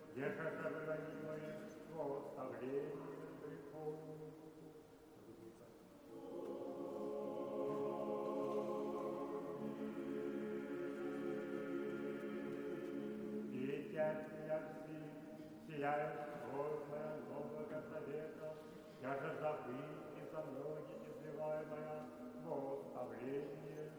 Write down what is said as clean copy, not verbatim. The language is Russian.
еже забранимое во оставление грехов. И яси, сияешь сложная Нового Завета, я же забыть и за многие изливаемая во оставление